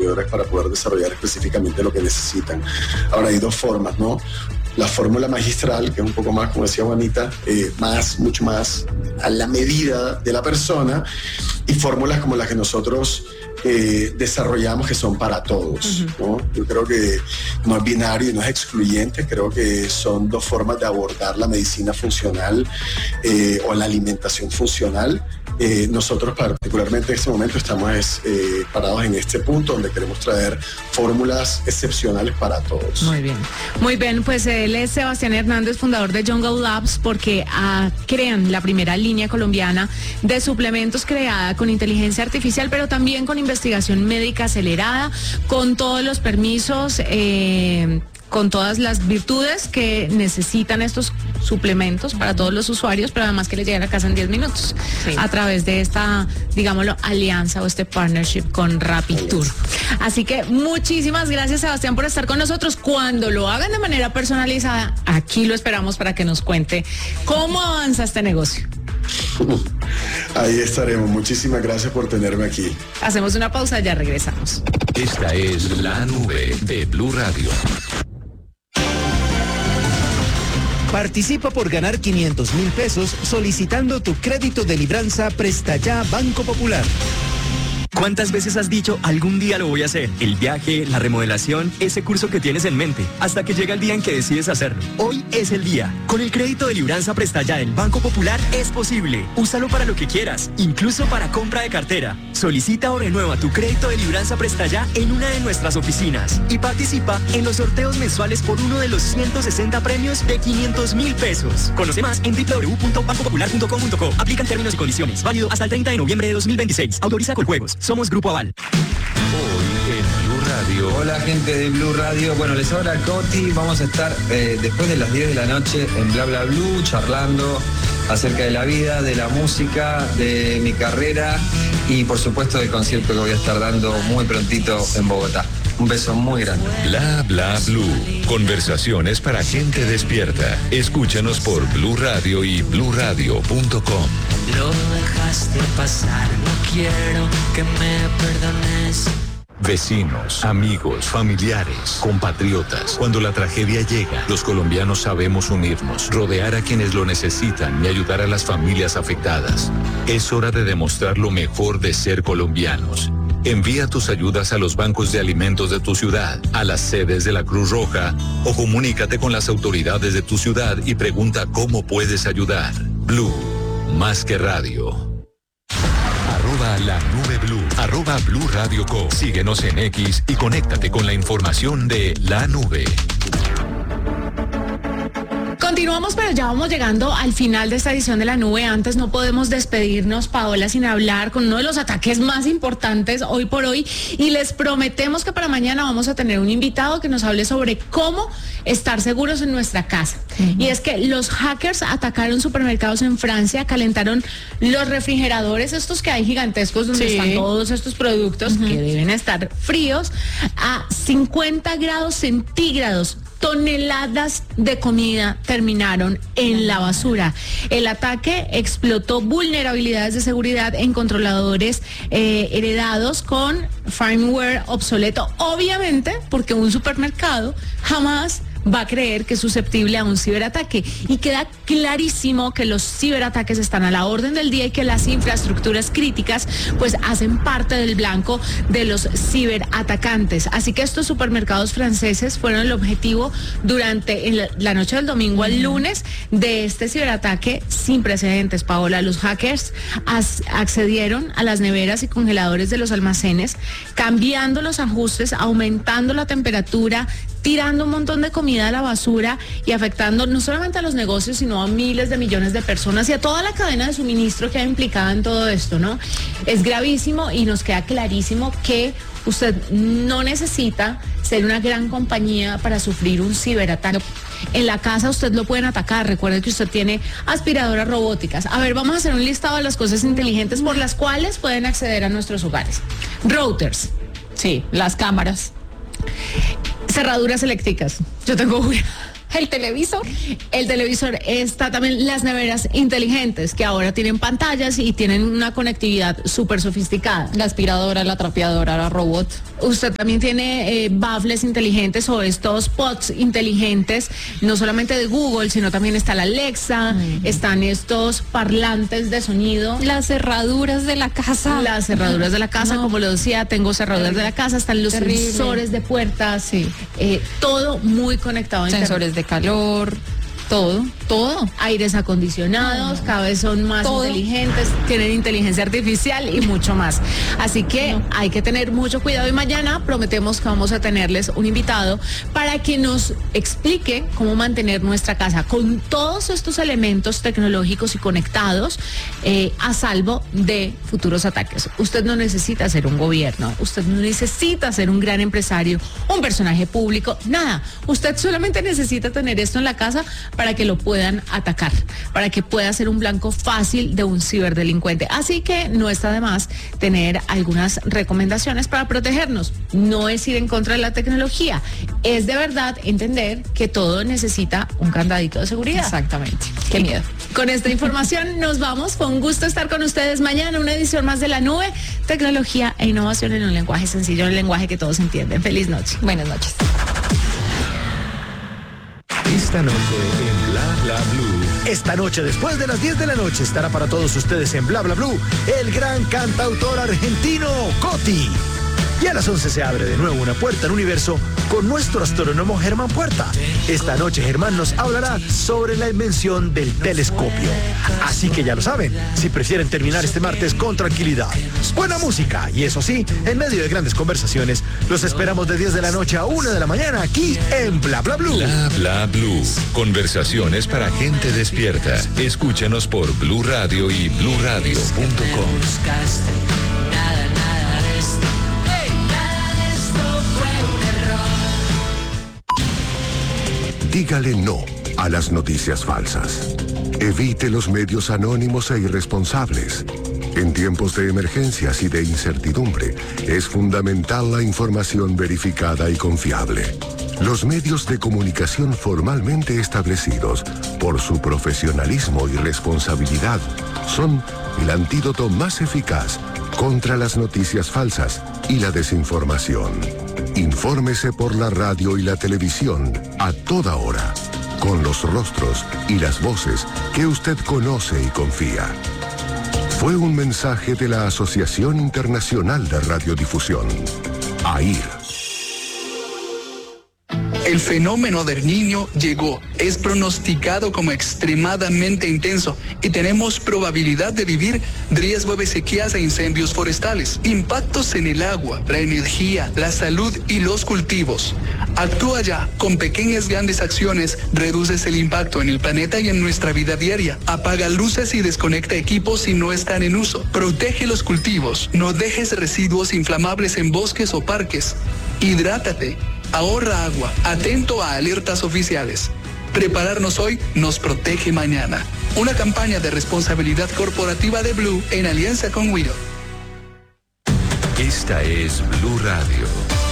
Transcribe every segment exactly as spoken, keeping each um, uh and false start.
distribuidores para poder desarrollar específicamente lo que necesitan. Ahora hay dos formas, ¿no? La fórmula magistral, que es un poco más, como decía Juanita, eh, más, mucho más a la medida de la persona, y fórmulas como las que nosotros eh, desarrollamos, que son para todos, ¿no? Yo creo que no es binario y no es excluyente, creo que son dos formas de abordar la medicina funcional eh, o la alimentación funcional. Eh, nosotros particularmente en este momento estamos eh, parados en este punto donde queremos traer fórmulas excepcionales para todos. Muy bien, muy bien, pues él es Sebastián Hernández, fundador de Jungle Labs, porque ah, crean la primera línea colombiana de suplementos creada con inteligencia artificial, pero también con investigación médica acelerada, con todos los permisos, eh, con todas las virtudes que necesitan estos suplementos para todos los usuarios, pero además que les lleguen a casa en diez minutos, sí, a través de esta, digámoslo, alianza o este partnership con RapidTour. Así que muchísimas gracias, Sebastián, por estar con nosotros. Cuando lo hagan de manera personalizada, aquí lo esperamos para que nos cuente cómo avanza este negocio. Ahí estaremos. Muchísimas gracias por tenerme aquí. Hacemos una pausa, ya regresamos. Esta es La Nube de Blue Radio. Participa por ganar quinientos mil pesos solicitando tu crédito de libranza Presta Ya Banco Popular. ¿Cuántas veces has dicho, algún día lo voy a hacer? El viaje, la remodelación, ese curso que tienes en mente, hasta que llega el día en que decides hacerlo. Hoy es el día. Con el crédito de libranza Presta Ya del Banco Popular es posible. Úsalo para lo que quieras, incluso para compra de cartera. Solicita o renueva tu crédito de libranza Presta Ya en una de nuestras oficinas y participa en los sorteos mensuales por uno de los ciento sesenta premios de quinientos mil pesos. Conoce más en doble u doble u doble u punto banco popular punto com punto co. Aplican términos y condiciones. Válido hasta el treinta de noviembre de dos mil veintiséis. Autoriza Coljuegos. Somos Grupo Aval. Hoy en Blue Radio. Hola, gente de Blue Radio. Bueno, les habla Coti. Vamos a estar eh, después de las diez de la noche en Bla Bla Blue charlando acerca de la vida, de la música, de mi carrera y por supuesto del concierto que voy a estar dando muy prontito en Bogotá. Un beso muy grande. Bla Bla Blue. Conversaciones para gente despierta. Escúchanos por Blue Radio y blue radio punto com. Lo dejaste pasar, no quiero que me perdones. Vecinos, amigos, familiares, compatriotas. Cuando la tragedia llega, los colombianos sabemos unirnos, rodear a quienes lo necesitan y ayudar a las familias afectadas. Es hora de demostrar lo mejor de ser colombianos. Envía tus ayudas a los bancos de alimentos de tu ciudad, a las sedes de la Cruz Roja o comunícate con las autoridades de tu ciudad y pregunta cómo puedes ayudar. Blue, más que radio. Arroba la nube Blue, arroba Blue Radio Co. Síguenos en X y conéctate con la información de La Nube. Continuamos, pero ya vamos llegando al final de esta edición de La Nube. Antes no podemos despedirnos, Paola, sin hablar con uno de los ataques más importantes hoy por hoy. Y les prometemos que para mañana vamos a tener un invitado que nos hable sobre cómo estar seguros en nuestra casa. Uh-huh. Y es que los hackers atacaron supermercados en Francia, calentaron los refrigeradores, estos que hay gigantescos donde sí. están todos estos productos uh-huh. que deben estar fríos, a cincuenta grados centígrados. Toneladas de comida terminaron en la basura. El ataque explotó vulnerabilidades de seguridad en controladores eh, heredados con firmware obsoleto, obviamente porque un supermercado jamás va a creer que es susceptible a un ciberataque. Y queda clarísimo que los ciberataques están a la orden del día y que las infraestructuras críticas pues hacen parte del blanco de los ciberatacantes. Así que estos supermercados franceses fueron el objetivo durante la, la noche del domingo al lunes de este ciberataque sin precedentes, Paola. Los hackers as, accedieron a las neveras y congeladores de los almacenes, cambiando los ajustes, aumentando la temperatura, tirando un montón de comida a la basura y afectando no solamente a los negocios, sino a miles de millones de personas y a toda la cadena de suministro que hay implicada en todo esto, ¿no? Es gravísimo y nos queda clarísimo que usted no necesita ser una gran compañía para sufrir un ciberataque. En la casa usted lo pueden atacar. Recuerde que usted tiene aspiradoras robóticas. A ver, vamos a hacer un listado de las cosas inteligentes por las cuales pueden acceder a nuestros hogares. Routers. Sí, las cámaras. Cerraduras eléctricas. Yo tengo una. El televisor. El televisor. Está también las neveras inteligentes que ahora tienen pantallas y tienen una conectividad súper sofisticada. La aspiradora, la trapeadora, la robot. Usted también tiene eh, baffles inteligentes o estos pods inteligentes, no solamente de Google, sino también está la Alexa, uh-huh. están estos parlantes de sonido. Las cerraduras de la casa. Las cerraduras de la casa, no. como lo decía, tengo cerraduras Terrible. de la casa, están los Terrible. sensores de puertas, sí. eh, todo muy conectado a Sensores Internet. de calor. Todo, todo. Aires acondicionados, cada vez son más todo. inteligentes, tienen inteligencia artificial y mucho más. Así que no. hay que tener mucho cuidado y mañana prometemos que vamos a tenerles un invitado para que nos explique cómo mantener nuestra casa con todos estos elementos tecnológicos y conectados eh, a salvo de futuros ataques. Usted no necesita ser un gobierno, usted no necesita ser un gran empresario, un personaje público, nada. Usted solamente necesita tener esto en la casa para que lo puedan atacar, para que pueda ser un blanco fácil de un ciberdelincuente. Así que no está de más tener algunas recomendaciones para protegernos. No es ir en contra de la tecnología, es de verdad entender que todo necesita un candadito de seguridad. Exactamente. Qué miedo. Con esta información nos vamos. Fue un gusto estar con ustedes mañana, una edición más de La Nube, tecnología e innovación en un lenguaje sencillo, en un lenguaje que todos entienden. Feliz noche. Buenas noches. Esta noche en Bla Bla Blue. Esta noche, después de las diez de la noche, estará para todos ustedes en Bla Bla Blue el gran cantautor argentino Coti. Y a las once se abre de nuevo una puerta al universo con nuestro astrónomo Germán Puerta. Esta noche Germán nos hablará sobre la invención del telescopio. Así que ya lo saben, si prefieren terminar este martes con tranquilidad, buena música y eso sí, en medio de grandes conversaciones, los esperamos de diez de la noche a una de la mañana aquí en Bla Bla Blue. Bla Bla Blue. Conversaciones para gente despierta. Escúchanos por Blue Radio y blue radio punto com. Dígale no a las noticias falsas. Evite los medios anónimos e irresponsables. En tiempos de emergencias y de incertidumbre, es fundamental la información verificada y confiable. Los medios de comunicación formalmente establecidos, por su profesionalismo y responsabilidad, son el antídoto más eficaz contra las noticias falsas y la desinformación. Infórmese por la radio y la televisión a toda hora, con los rostros y las voces que usted conoce y confía. Fue un mensaje de la Asociación Internacional de Radiodifusión, A I R. El fenómeno del Niño llegó, es pronosticado como extremadamente intenso y tenemos probabilidad de vivir riesgo de sequías e incendios forestales, impactos en el agua, la energía, la salud y los cultivos. Actúa ya, con pequeñas grandes acciones reduces el impacto en el planeta y en nuestra vida diaria. Apaga luces y desconecta equipos si no están en uso. Protege los cultivos, no dejes residuos inflamables en bosques o parques. Hidrátate. Ahorra agua, atento a alertas oficiales. Prepararnos hoy nos protege mañana. Una campaña de responsabilidad corporativa de Blue en alianza con Widow. Esta es Blue Radio.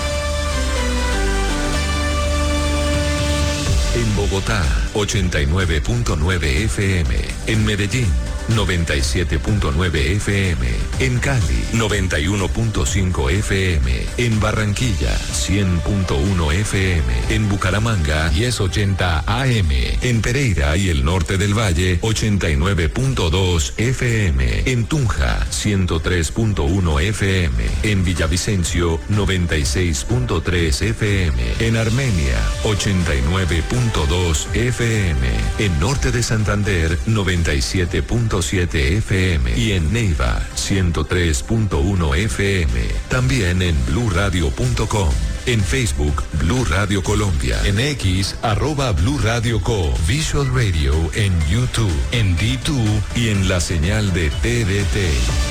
En Bogotá, ochenta y nueve punto nueve F M. En Medellín, noventa y siete punto nueve F M. En Cali, noventa y uno punto cinco F M. En Barranquilla, cien punto uno F M. En Bucaramanga, diez ochenta A M. En Pereira y el norte del Valle, ochenta y nueve punto dos F M. En Tunja, ciento tres punto uno F M. En Villavicencio, noventa y seis punto tres F M. En Armenia, ochenta y nueve punto dos F M. En norte de Santander, noventa y siete punto siete F M. Y en Neiva, ciento tres punto uno F M. También en blue radio punto com. En Facebook, Blue Radio Colombia. En X, arroba Blue Radio Co. Visual Radio en YouTube, en D dos y en la señal de T D T.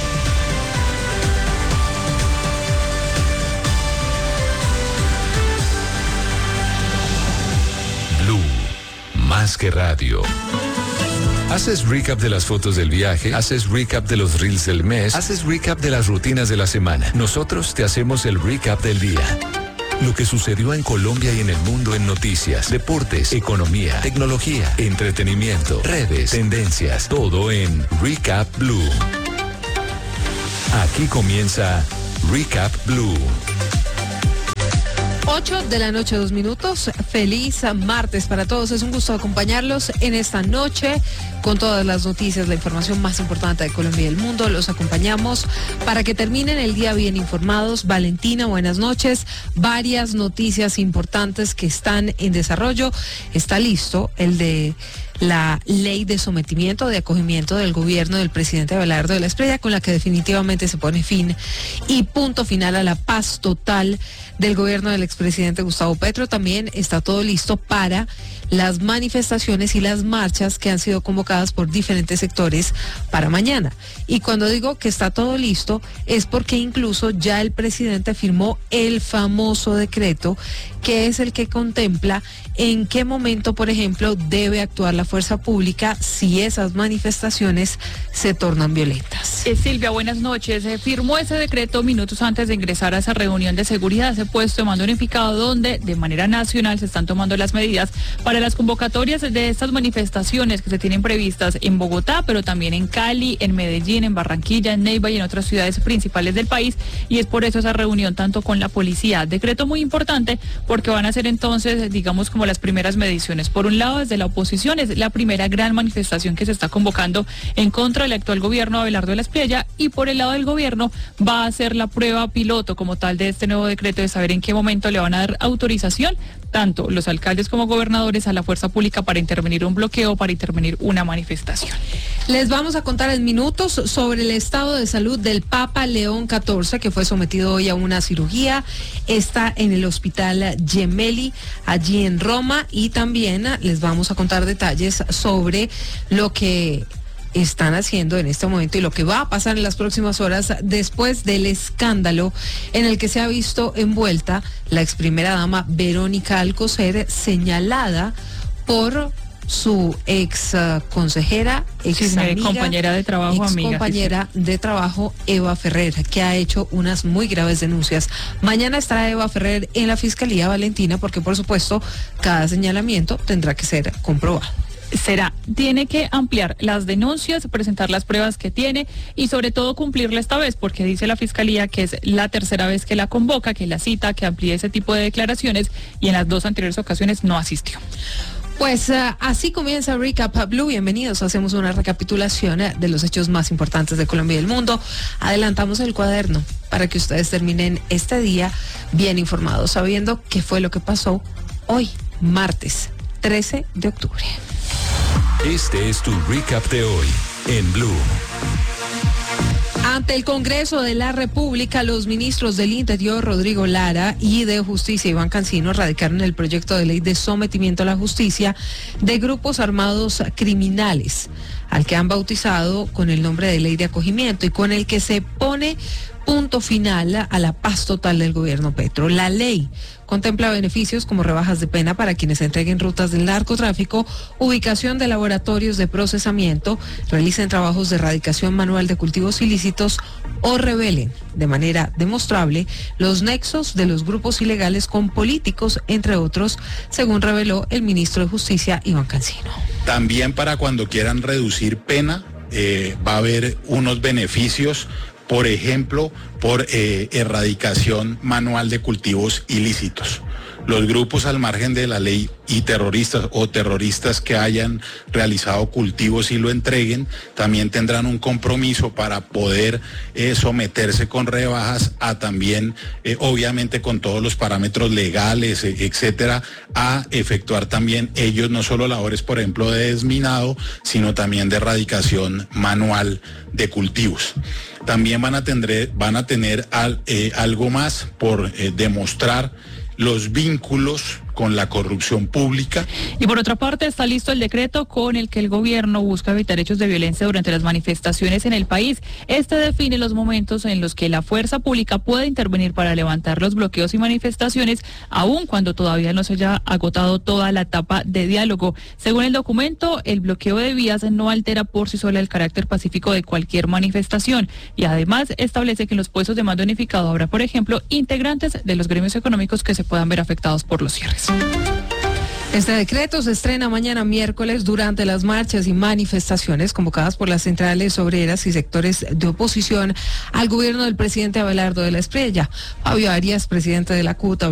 Blue, más que radio. ¿Haces recap de las fotos del viaje? ¿Haces recap de los reels del mes? ¿Haces recap de las rutinas de la semana? Nosotros te hacemos el recap del día. Lo que sucedió en Colombia y en el mundo en noticias, deportes, economía, tecnología, entretenimiento, redes, tendencias, todo en Recap Blue. Aquí comienza Recap Blue. ocho de la noche, dos minutos. Feliz martes para todos. Es un gusto acompañarlos en esta noche con todas las noticias, la información más importante de Colombia y del mundo. Los acompañamos para que terminen el día bien informados. Valentina, buenas noches. Varias noticias importantes que están en desarrollo. Está listo el de la ley de sometimiento, de acogimiento del gobierno del presidente Abelardo de la Espriella, con la que definitivamente se pone fin y punto final a la paz total del gobierno del expresidente Gustavo Petro. También está todo listo para las manifestaciones y las marchas que han sido convocadas por diferentes sectores para mañana. Y cuando digo que está todo listo, es porque incluso ya el presidente firmó el famoso decreto, que es el que contempla en qué momento, por ejemplo, debe actuar la fuerza pública si esas manifestaciones se tornan violentas. Eh, Silvia, buenas noches. Eh, firmó ese decreto minutos antes de ingresar a esa reunión de seguridad, ese puesto de mando unificado, donde de manera nacional se están tomando las medidas para las convocatorias de estas manifestaciones que se tienen previstas en Bogotá, pero también en Cali, en Medellín, en Barranquilla, en Neiva y en otras ciudades principales del país. Y es por eso esa reunión tanto con la policía. Decreto muy importante porque van a ser entonces, digamos, como las primeras mediciones. Por un lado, desde la oposición, es la primera gran manifestación que se está convocando en contra del actual gobierno de Abelardo de la Espriella, y por el lado del gobierno va a ser la prueba piloto como tal de este nuevo decreto, de saber en qué momento le van a dar autorización tanto los alcaldes como gobernadores a la fuerza pública para intervenir un bloqueo, para intervenir una manifestación. Les vamos a contar en minutos sobre el estado de salud del Papa León catorce, que fue sometido hoy a una cirugía. Está en el hospital Gemelli, allí en Roma, y también les vamos a contar detalles sobre lo que están haciendo en este momento y lo que va a pasar en las próximas horas después del escándalo en el que se ha visto envuelta la ex primera dama Verónica Alcocer, señalada por su ex uh, consejera, ex sí, amiga, compañera de trabajo, ex amiga, compañera sí, sí. de trabajo, Eva Ferrer, que ha hecho unas muy graves denuncias. Mañana estará Eva Ferrer en la Fiscalía, Valentina, porque por supuesto cada señalamiento tendrá que ser comprobado. Será, tiene que ampliar las denuncias, presentar las pruebas que tiene y sobre todo cumplirla esta vez, porque dice la Fiscalía que es la tercera vez que la convoca, que la cita, que amplíe ese tipo de declaraciones, y en las dos anteriores ocasiones no asistió. Pues uh, así comienza Recap Blue. Bienvenidos. Hacemos una recapitulación uh, de los hechos más importantes de Colombia y del mundo. Adelantamos el cuaderno para que ustedes terminen este día bien informados, sabiendo qué fue lo que pasó hoy, martes trece de octubre. Este es tu recap de hoy en Blue. Ante el Congreso de la República, los ministros del Interior, Rodrigo Lara, y de Justicia, Iván Cancino, radicaron el proyecto de ley de sometimiento a la justicia de grupos armados criminales, al que han bautizado con el nombre de ley de acogimiento y con el que se pone punto final a la paz total del gobierno Petro. La ley contempla beneficios como rebajas de pena para quienes entreguen rutas del narcotráfico, ubicación de laboratorios de procesamiento, realicen trabajos de erradicación manual de cultivos ilícitos o revelen de manera demostrable los nexos de los grupos ilegales con políticos, entre otros, según reveló el ministro de Justicia, Iván Cancino. También para cuando quieran reducir pena, eh, va a haber unos beneficios, por ejemplo, por eh, erradicación manual de cultivos ilícitos. Los grupos al margen de la ley y terroristas o terroristas que hayan realizado cultivos y lo entreguen, también tendrán un compromiso para poder eh, someterse con rebajas a también, eh, obviamente con todos los parámetros legales, eh, etcétera, a efectuar también ellos no solo labores, por ejemplo, de desminado, sino también de erradicación manual de cultivos. También van a tener, van a tener al, eh, algo más por eh, demostrar los vínculos con la corrupción pública. Y por otra parte está listo el decreto con el que el gobierno busca evitar hechos de violencia durante las manifestaciones en el país. Este define los momentos en los que la fuerza pública puede intervenir para levantar los bloqueos y manifestaciones, aun cuando todavía no se haya agotado toda la etapa de diálogo. Según el documento, el bloqueo de vías no altera por sí sola el carácter pacífico de cualquier manifestación, y además establece que en los puestos de mando unificado habrá, por ejemplo, integrantes de los gremios económicos que se puedan ver afectados por los cierres. Este decreto se estrena mañana miércoles durante las marchas y manifestaciones convocadas por las centrales obreras y sectores de oposición al gobierno del presidente Abelardo de la Espriella. Fabio Arias, presidente de la C U T,